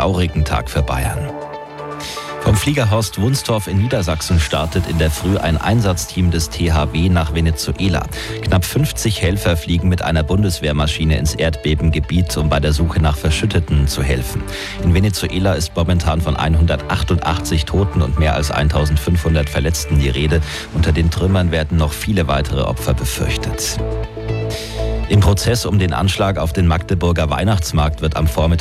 traurigen Tag für Bayern. Vom Flieger Horst Wunstorf in Niedersachsen startet in der Früh ein Einsatzteam des THW nach Venezuela. Knapp 50 Helfer fliegen mit einer Bundeswehrmaschine ins Erdbebengebiet, um bei der Suche nach Verschütteten zu helfen. In Venezuela ist momentan von 188 Toten und mehr als 1500 Verletzten die Rede. Unter den Trümmern werden noch viele weitere Opfer befürchtet. Im Prozess um den Anschlag auf den Magdeburger Weihnachtsmarkt wird am Vormittag